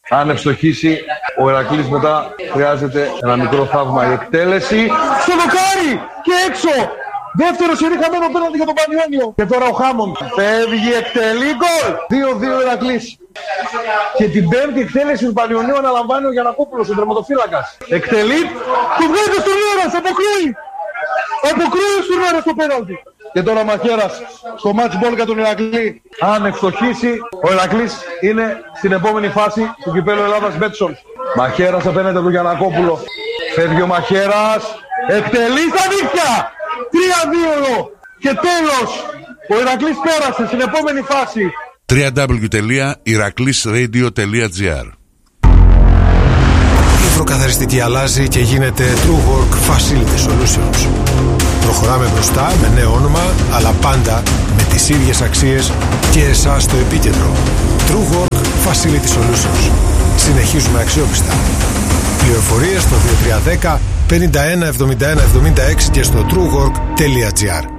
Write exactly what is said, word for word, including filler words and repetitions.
Αν ευστοχίσει ο Ηρακλής μετά χρειάζεται ένα μικρό θαύμα η εκτέλεση. Στο δοκάρι και έξω. Δεύτερο σερί χαμένο πέναλτι για τον Πανιόνιο. Και τώρα ο Χάμοντ φεύγει, εκτελεί γκολ. δύο δύο Ηρακλής. Και την πέμπτη εκτέλεση του Πανιονίου αναλαμβάνει ο Γιαννακόπουλος, ο τερματοφύλακας. Εκτελεί, του βγάζει στον Ήρας, αποκρούει. Αποκρούει στον Ήρας το πέναλτι. Και τώρα ο Μαχαίρας στο match ball για τον Ηρακλή. Αν ευστοχίσει, ο Ηρακλής είναι στην επόμενη φάση του κυπέλλου Ελλάδας Μπέτσον. Μαχαίρας απέναντι του Γιαννακόπουλο. Φεύγει ο Μαχαίρας, εκτελεί στα δίχτυα. τρία δύο και τέλος. Ο Ηρακλής πέρασε στην επόμενη φάση. double-u double-u double-u τελεία ηρακλής ρέιντιο τελεία τζι άρ. Η υδροκαθαριστική αλλάζει και γίνεται TrueWork Facility Solutions. Προχωράμε μπροστά με νέο όνομα, αλλά πάντα με τις ίδιες αξίες και εσάς στο επίκεντρο. TrueWork Facility Solutions. Συνεχίζουμε αξιόπιστα. Πληροφορίες στο δύο τρία ένα μηδέν πενήντα ένα εβδομήντα ένα εβδομήντα έξι και στο truework τελεία τζι άρ.